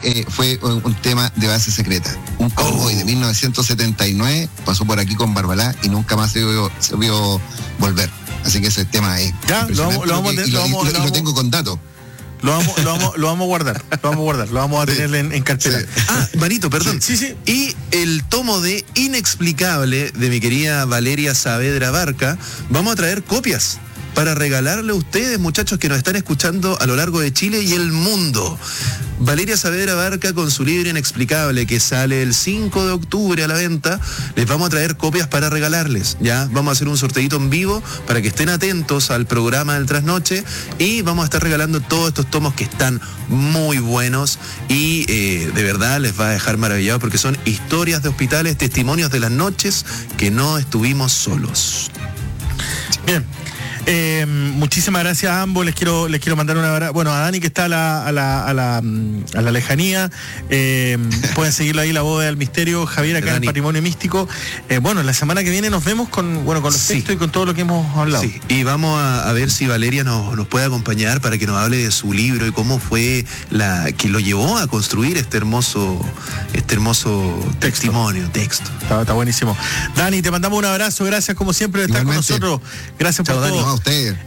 fue un tema de base secreta. Un cowboy de 1979 pasó por aquí con Barbalá y nunca más se vio volver. Así que ese tema es lo tengo con datos. Lo vamos a guardar, lo vamos a tener en carpeta. Sí. Manito, perdón. Sí. Y el tomo de Inexplicable de mi querida Valeria Saavedra Barca, vamos a traer copias para regalarle a ustedes, muchachos que nos están escuchando a lo largo de Chile y el mundo. Valeria Saavedra Barca con su libro Inexplicable, que sale el 5 de octubre a la venta, les vamos a traer copias para regalarles, ¿ya? Vamos a hacer un sorteito en vivo para que estén atentos al programa del Trasnoche y vamos a estar regalando todos estos tomos que están muy buenos y de verdad les va a dejar maravillados porque son historias de hospitales, testimonios de las noches que no estuvimos solos. Bien. Muchísimas gracias a ambos. Les quiero mandar un abrazo. Bueno, a Dani, que está a la lejanía. Pueden seguirlo ahí, La Bóveda del Misterio. Javier, acá en el Patrimonio Místico. Bueno, la semana que viene nos vemos con los textos y con todo lo que hemos hablado. Sí. Y vamos a ver si Valeria nos puede acompañar para que nos hable de su libro y cómo fue que lo llevó a construir este hermoso testimonio, texto. Está buenísimo. Dani, te mandamos un abrazo. Gracias como siempre de estar con nosotros. Gracias por todo. A ustedes.